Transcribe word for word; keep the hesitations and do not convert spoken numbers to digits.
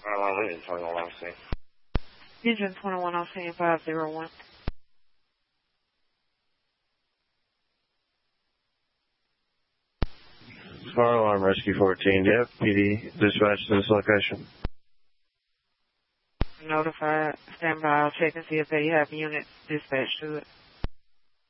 Uh, Engine twenty-one, I'll see. Engine twenty-one, I'll see you five zero one. Fire alarm, Rescue fourteen. Yep, P D dispatch to this location. Notify, stand by, I'll check and see if they have units dispatched to it.